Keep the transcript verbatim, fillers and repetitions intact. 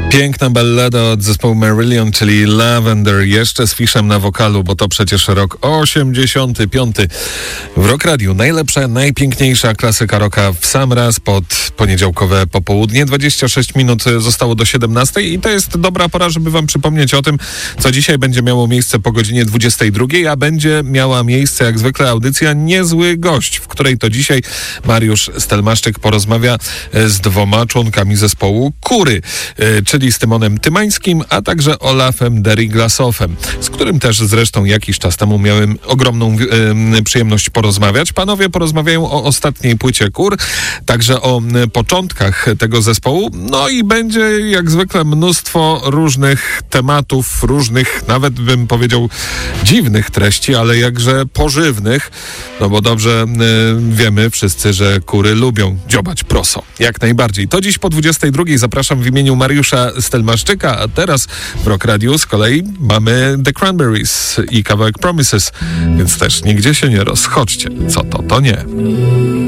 Piękna ballada od zespołu Marillion, czyli Lavender, jeszcze z Fishem na wokalu, bo to przecież rok osiemdziesiąty piąty. W Rock Radiu najlepsza, najpiękniejsza klasyka rocka w sam raz pod poniedziałkowe popołudnie. dwadzieścia sześć minut zostało do siedemnastej i to jest dobra pora, żeby wam przypomnieć o tym, co dzisiaj będzie miało miejsce po godzinie dwudziestej drugiej, a będzie miała miejsce jak zwykle audycja Niezły Gość, w której to dzisiaj Mariusz Stelmaszczyk porozmawia z dwoma członkami zespołu Kury, czyli z Tymonem Tymańskim, a także Olafem Deriglasoffem, z którym też zresztą jakiś czas temu miałem ogromną y, przyjemność porozmawiać. Panowie porozmawiają o ostatniej płycie Kur, także o y, początkach tego zespołu, no i będzie jak zwykle mnóstwo różnych tematów, różnych, nawet bym powiedział dziwnych treści, ale jakże pożywnych, no bo dobrze y, wiemy wszyscy, że Kury lubią dziobać proso. Jak najbardziej. To dziś po dwudziestej drugiej zapraszam w imieniu Mariusza Stelmaszczyka, a teraz w Rock Radio z kolei mamy The Cranberries i kawałek Promises, więc też nigdzie się nie rozchodźcie. Co to, to nie.